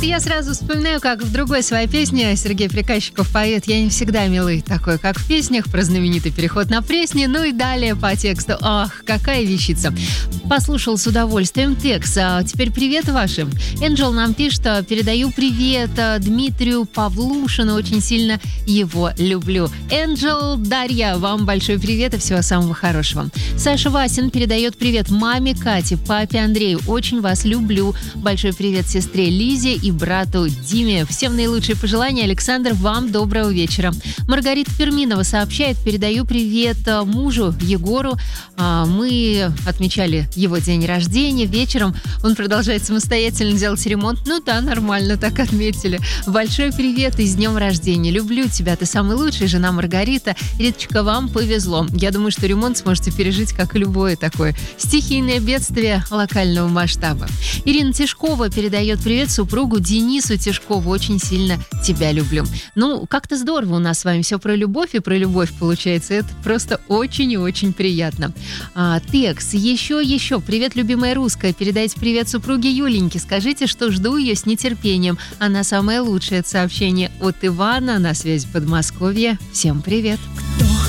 я сразу вспоминаю, как в другой своей песне Сергей Приказчиков поет: «Я не всегда милый такой, как в песнях», про знаменитый переход на Пресне, ну и далее по тексту. Ах, какая вещица. Послушал с удовольствием текст. А теперь привет вашим. Энджел нам пишет: передаю привет Дмитрию Павлушину, очень сильно его люблю. Энджел, Дарья, вам большой привет и всего самого хорошего. Саша Васин передает привет маме Кате, папе Андрею, очень вас люблю. Большой привет сестре Лизе и брату Диме. Всем наилучшие пожелания. Александр, вам доброго вечера. Маргарита Перминова сообщает: передаю привет мужу Егору. Мы отмечали его день рождения. Вечером он продолжает самостоятельно делать ремонт. Ну да, нормально так отметили. Большой привет и с днем рождения. Люблю тебя, ты самый лучший, жена Маргарита. Риточка, вам повезло. Я думаю, что ремонт сможете пережить, как и любое такое стихийное бедствие локального масштаба. Ирина Тишкова передает привет супругу Денису Тишкову. Очень сильно тебя люблю. Ну, как-то здорово у нас с вами все про любовь и про любовь получается. Это просто очень и очень приятно. Текст. Еще. Привет, любимая русская. Передайте привет супруге Юленьке. Скажите, что жду ее с нетерпением. Она самая лучшая. Это сообщение от Ивана на связи Подмосковья. Всем привет.